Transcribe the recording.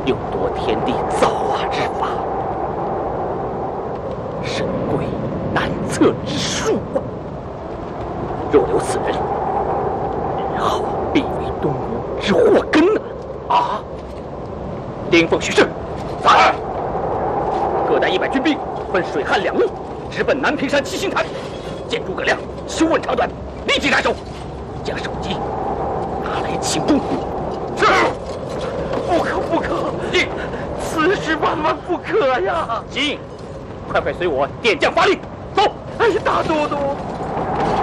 有夺天地造化之法，神贵难测之术啊！若留此人，日后必为东吴之祸根啊！啊！丁奉徐盛，在。各带100军兵，分水旱两路，直奔南屏山七星潭。见诸葛亮，休问长短，立即斩首。将首级拿来请功。是。不可不可！进！此事万万不可呀！进！快快随我点将发令，走！哎呀，大都督。